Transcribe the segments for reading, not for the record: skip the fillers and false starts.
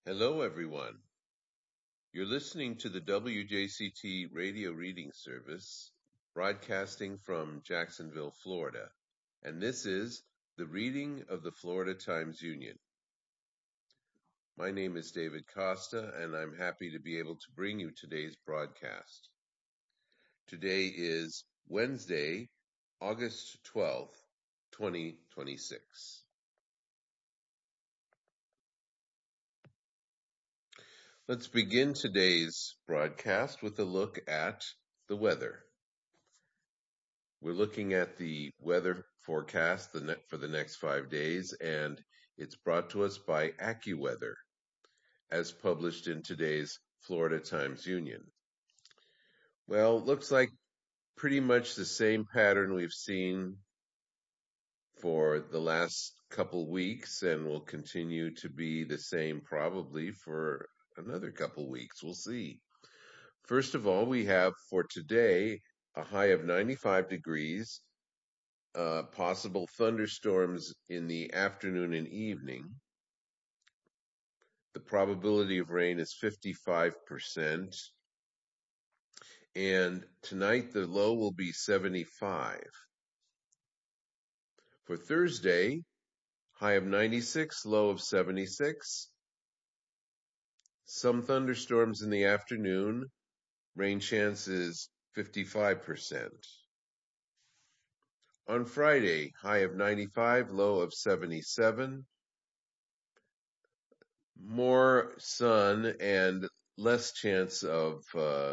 Hello, everyone. You're listening to the WJCT radio reading service, broadcasting from Jacksonville, Florida. And this is the reading of the Florida Times Union. My name is David Costa, and I'm happy to be able to bring you today's broadcast. Today is Wednesday, August 12th, 2026. Let's begin today's broadcast with a look at the weather. We're looking at the weather forecast for the next 5 days, and it's brought to us by AccuWeather, as published in today's Florida Times Union. Well, looks like pretty much the same pattern we've seen for the last couple weeks, and will continue to be the same probably for another couple weeks. We'll see. First of all, we have for today a high of 95 degrees. Possible thunderstorms in the afternoon and evening. The probability of rain is 55%. And tonight the low will be 75. For Thursday, high of 96, low of 76. Some thunderstorms in the afternoon. Rain chance is 55%. On Friday, high of 95, low of 77. More sun and less chance of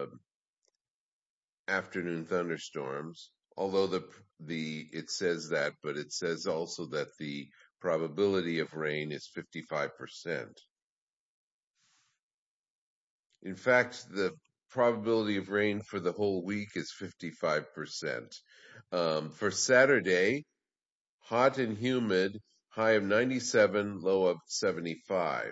afternoon thunderstorms. Although it says that, but it says also that the probability of rain is 55%. In fact, the probability of rain for the whole week is 55%. For Saturday, hot and humid, high of 97, low of 75.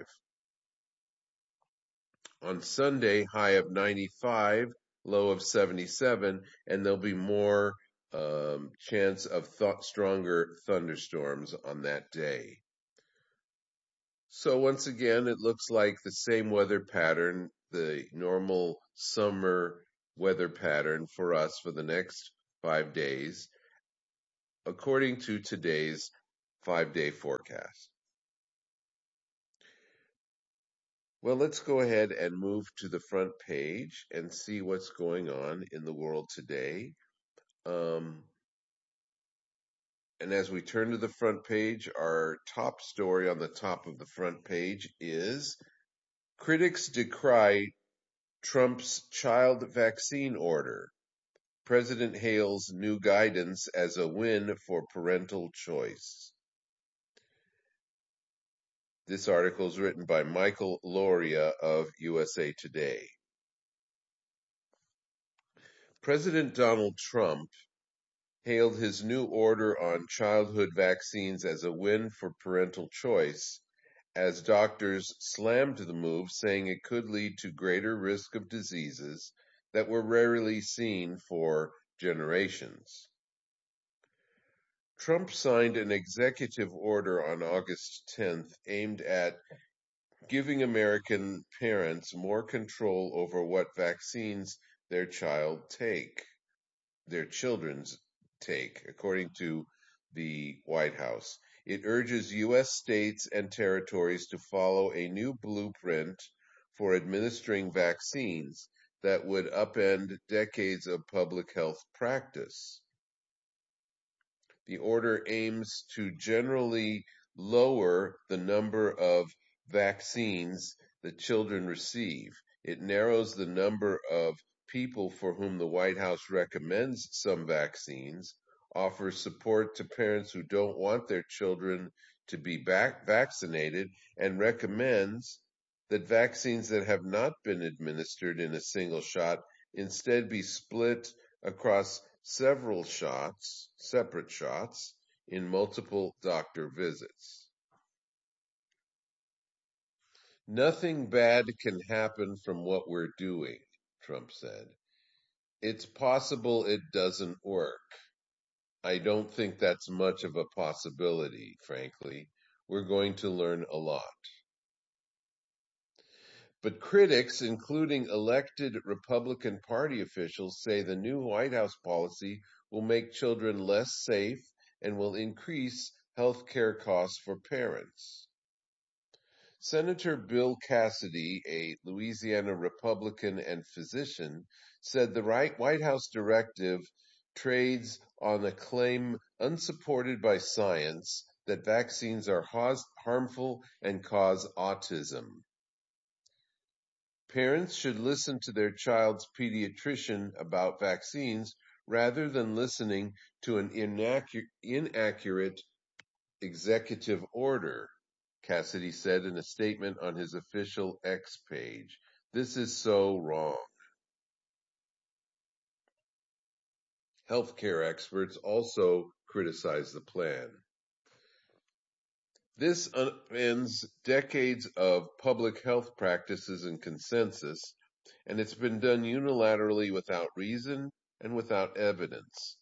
On Sunday, high of 95, low of 77, and there'll be more chance of stronger thunderstorms on that day. So once again, it looks like the same weather pattern, the normal summer weather pattern for us for the next 5 days, according to today's 5-day forecast. Well, let's go ahead and move to the front page and see what's going on in the world today. And as we turn to the front page, our top story on the top of the front page is critics decry Trump's child vaccine order. President hails new guidance as a win for parental choice. This article is written by Michael Loria of USA Today. President Donald Trump hailed his new order on childhood vaccines as a win for parental choice, as doctors slammed the move, saying it could lead to greater risk of diseases that were rarely seen for generations. Trump signed an executive order on August 10th aimed at giving American parents more control over what vaccines their children take, according to the White House. It urges U.S. states and territories to follow a new blueprint for administering vaccines that would upend decades of public health practice. The order aims to generally lower the number of vaccines that children receive. It narrows the number of people for whom the White House recommends some vaccines, offers support to parents who don't want their children to be vaccinated, and recommends that vaccines that have not been administered in a single shot instead be split across separate shots, in multiple doctor visits. Nothing bad can happen from what we're doing, Trump said. It's possible it doesn't work. I don't think that's much of a possibility, frankly. We're going to learn a lot. But critics, including elected Republican Party officials, say the new White House policy will make children less safe and will increase health care costs for parents. Senator Bill Cassidy, a Louisiana Republican and physician, said the White House directive trades on a claim unsupported by science that vaccines are harmful and cause autism. Parents should listen to their child's pediatrician about vaccines rather than listening to an inaccurate executive order, Cassidy said in a statement on his official X page. This is so wrong. Healthcare experts also criticized the plan. This ends decades of public health practices and consensus, and it's been done unilaterally without reason and without evidence.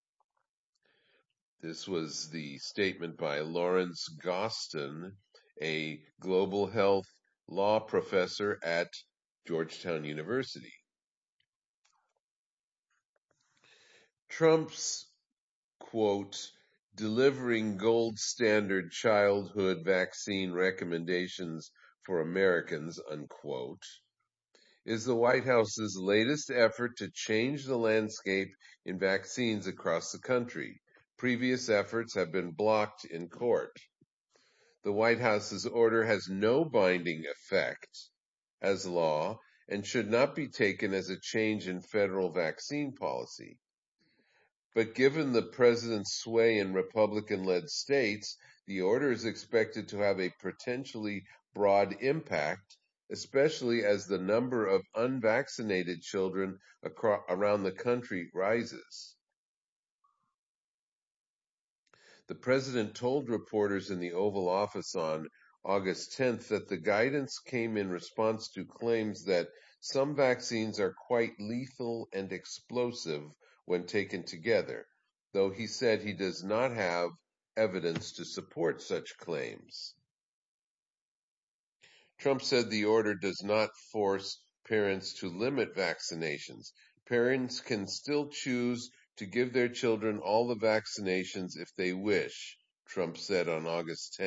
This was the statement by Lawrence Gostin, a global health law professor at Georgetown University. Trump's, quote, delivering gold standard childhood vaccine recommendations for Americans, unquote, is the White House's latest effort to change the landscape in vaccines across the country. Previous efforts have been blocked in court. The White House's order has no binding effect as law and should not be taken as a change in federal vaccine policy. But given the president's sway in Republican-led states, the order is expected to have a potentially broad impact, especially as the number of unvaccinated children around the country rises. The president told reporters in the Oval Office on August 10th that the guidance came in response to claims that some vaccines are quite lethal and explosive when taken together, though he said he does not have evidence to support such claims. Trump said the order does not force parents to limit vaccinations. Parents can still choose to give their children all the vaccinations if they wish, Trump said on August 10th.